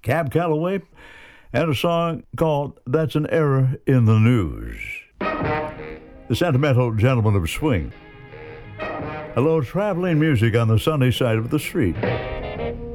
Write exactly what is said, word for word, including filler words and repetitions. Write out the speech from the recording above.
Cab Calloway, and a song called That's an Error in the News. The Sentimental Gentleman of Swing. Hello, traveling music on the sunny side of the street.